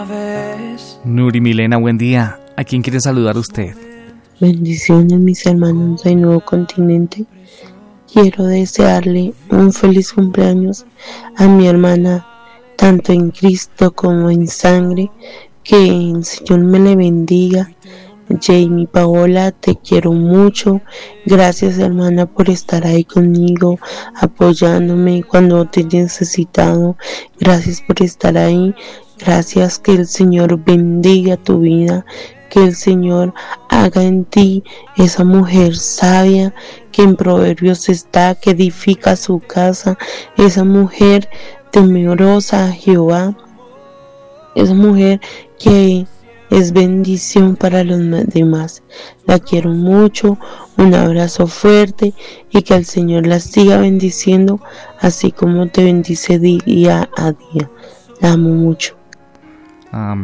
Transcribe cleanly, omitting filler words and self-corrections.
Nuri Milena, buen día. ¿A quién quiere saludar usted? Bendiciones, mis hermanos del Nuevo Continente. Quiero desearle un feliz cumpleaños a mi hermana, tanto en Cristo como en sangre. Que el Señor me le bendiga. Jamie Paola, te quiero mucho. Gracias, hermana, por estar ahí conmigo, apoyándome cuando te he necesitado. Gracias por estar ahí. Gracias, que el Señor bendiga tu vida. Que el Señor haga en ti esa mujer sabia que en Proverbios está, que edifica su casa. Esa mujer temerosa a Jehová. Esa mujer que es bendición para los demás. La quiero mucho, un abrazo fuerte y que el Señor la siga bendiciendo, así como te bendice día a día. La amo mucho. Amén.